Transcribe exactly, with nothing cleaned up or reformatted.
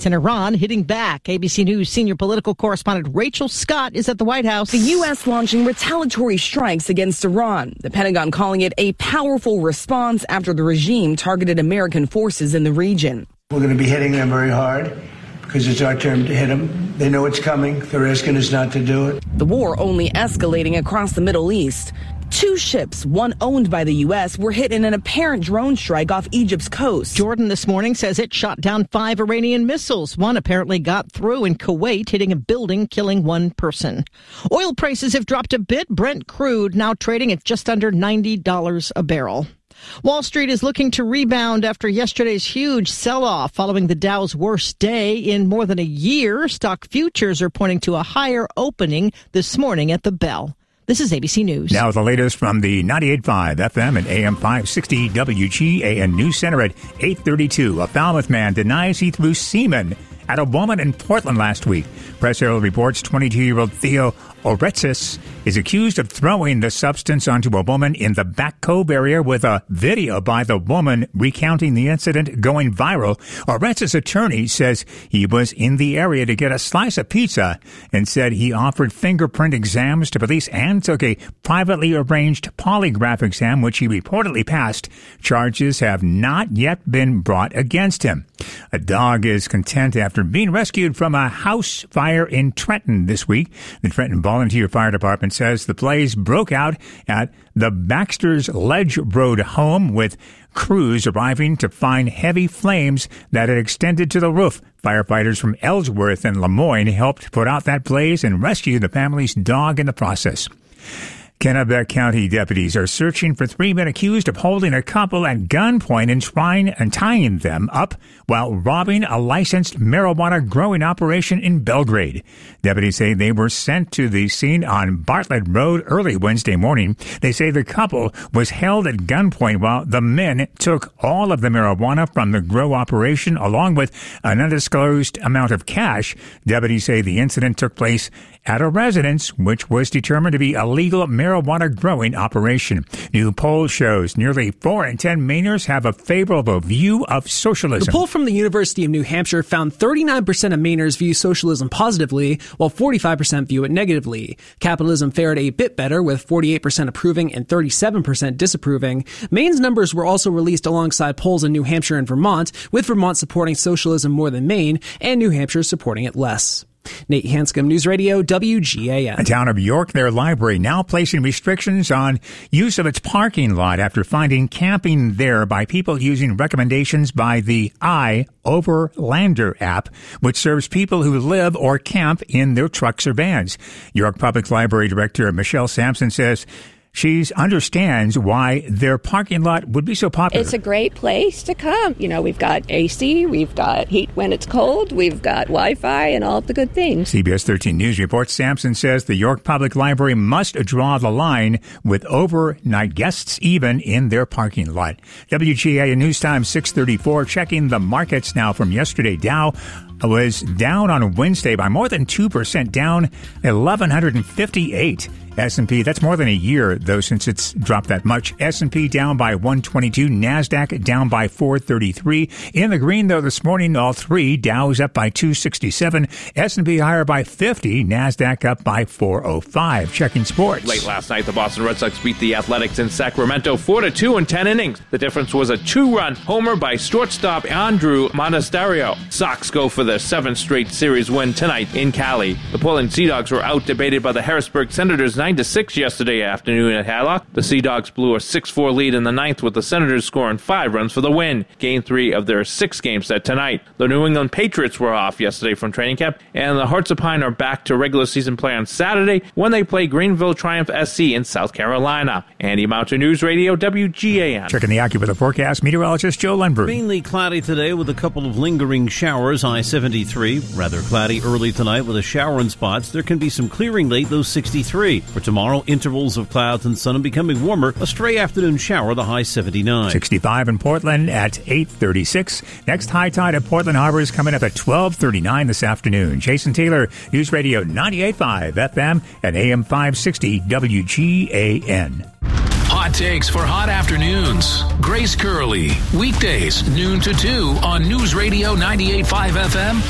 threats in Iran hitting back. A B C News senior political correspondent Rachel Scott is at the White House. The U S launching retaliatory strikes against Iran. The Pentagon calling it a powerful response after the regime targeted American forces in the region. We're going to be hitting them very hard because it's our turn to hit them. They know it's coming. They're asking us not to do it. The war only escalating across the Middle East. Two ships, one owned by the U S, were hit in an apparent drone strike off Egypt's coast. Jordan this morning says it shot down five Iranian missiles. One apparently got through in Kuwait, hitting a building, killing one person. Oil prices have dropped a bit. Brent crude now trading at just under ninety dollars a barrel. Wall Street is looking to rebound after yesterday's huge sell-off following the Dow's worst day in more than a year. Stock futures are pointing to a higher opening this morning at the bell. This is A B C News. Now the latest from the ninety-eight point five F M and A M five sixty W G A N News Center at eight thirty-two. A Falmouth man denies he threw semen at a woman in Portland last week. Press Herald reports twenty-two-year-old Theo Oretsis is accused of throwing the substance onto a woman in the Back Cove area, with a video by the woman recounting the incident going viral. Oretsis' attorney says he was in the area to get a slice of pizza and said he offered fingerprint exams to police and took a privately arranged polygraph exam, which he reportedly passed. Charges have not yet been brought against him. A dog is content after being rescued from a house fire in Trenton this week. The Trenton Volunteer Fire Department says the blaze broke out at the Baxter's Ledge Road home, with crews arriving to find heavy flames that had extended to the roof. Firefighters from Ellsworth and Lemoyne helped put out that blaze and rescue the family's dog in the process. Kennebec County deputies are searching for three men accused of holding a couple at gunpoint and trying and tying them up while robbing a licensed marijuana growing operation in Belgrade. Deputies say they were sent to the scene on Bartlett Road early Wednesday morning. They say the couple was held at gunpoint while the men took all of the marijuana from the grow operation along with an undisclosed amount of cash. Deputies say the incident took place at a residence which was determined to be a legal marijuana growing operation. New poll shows nearly four in ten Mainers have a favorable view of socialism. The poll from the University of New Hampshire found thirty-nine percent of Mainers view socialism positively, while forty-five percent view it negatively. Capitalism fared a bit better, with forty-eight percent approving and thirty-seven percent disapproving. Maine's numbers were also released alongside polls in New Hampshire and Vermont, with Vermont supporting socialism more than Maine, and New Hampshire supporting it less. Nate Hanscom, News Radio, W G A N. The town of York, their library, now placing restrictions on use of its parking lot after finding camping there by people using recommendations by the iOverlander app, which serves people who live or camp in their trucks or vans. York Public Library Director Michelle Sampson says she understands why their parking lot would be so popular. It's a great place to come. You know, we've got A C, we've got heat when it's cold, we've got Wi-Fi and all of the good things. C B S thirteen News reports Sampson says the York Public Library must draw the line with overnight guests even in their parking lot. W G A N News Time six thirty-four, checking the markets now from yesterday. Dow was down on Wednesday by more than two percent, down eleven fifty-eight. S and P, that's more than a year, though, since it's dropped that much. S and P down by one twenty-two, NASDAQ down by four thirty-three. In the green, though, this morning, all three. Dow's up by two sixty-seven, S and P higher by fifty, NASDAQ up by four oh five. Checking sports. Late last night, the Boston Red Sox beat the Athletics in Sacramento four to two in ten innings. The difference was a two-run homer by shortstop Andrew Monasterio. Sox go for their seventh straight series win tonight in Cali. The Portland Sea Dogs were out-debated by the Harrisburg Senators nine to six yesterday afternoon at Hadlock. The Sea Dogs blew a six four lead in the ninth, with the Senators scoring five runs for the win. Game three of their six games set tonight. The New England Patriots were off yesterday from training camp, and the Hearts of Pine are back to regular season play on Saturday when they play Greenville Triumph S C in South Carolina. Andy Mountain, News Radio, W G A N. Checking the AccuWeather forecast, meteorologist Joe Lundberg. Mainly cloudy today with a couple of lingering showers. I seventy-three, rather cloudy early tonight with a shower in spots. There can be some clearing late, though sixty-three. For tomorrow, intervals of clouds and sun and becoming warmer. A stray afternoon shower, the high seventy-nine. sixty-five in Portland at eight thirty-six. Next high tide at Portland Harbor is coming up at twelve thirty-nine this afternoon. Jason Taylor, News Radio ninety-eight point five F M and A M five sixty W G A N. Hot takes for hot afternoons. Grace Curley, weekdays, noon to two on News Radio ninety-eight point five F M